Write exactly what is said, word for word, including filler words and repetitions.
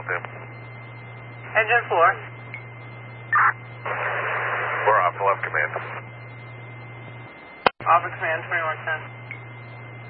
them. Engine four. We're off, left command. Officer command, twenty-one ten.